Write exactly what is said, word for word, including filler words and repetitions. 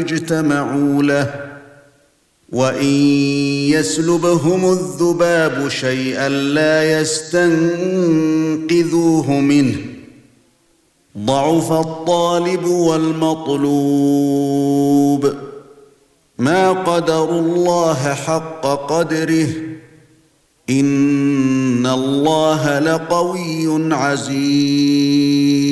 اجتمعوا له وان يسلبهم الذباب شيئا لا يستنقذوه منه ضعف الطالب والمطلوب ما قدروا الله حق قدره إن الله لقوي عزيز